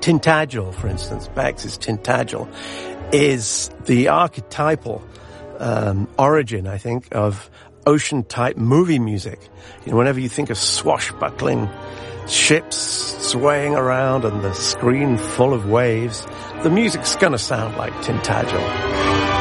Tintagel, for instance, Bax's Tintagel, is the archetypal origin, I think, of ocean-type movie music. You know, whenever you think of swashbuckling ships swaying around and the screen full of waves, the music's going to sound like Tintagel.